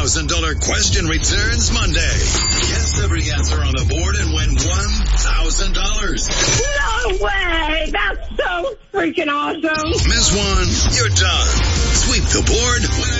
$1,000 question returns Monday. Guess every answer on the board and win $1,000. No way! That's so freaking awesome. Miss one, you're done. Sweep the board, win